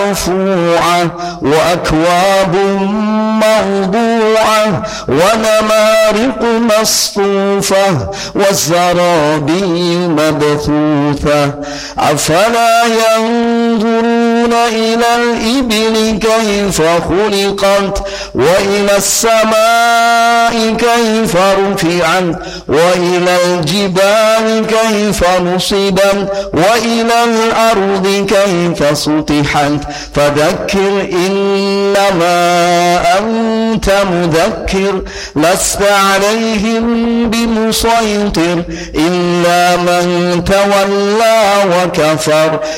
مرفوعة وأكواب موضوعة ونمارق مصفوفة والزرابي مبثوثة أفلا ينظرون إلى الإبل كيف خلقت وإلى السماء كيف رفعت وإلى الجبال كيف نصبت وإلى الأرض كيف سطحت فذكر إنما أنت مذكر لست عليهم بمسيطر إلا من تولى وكفر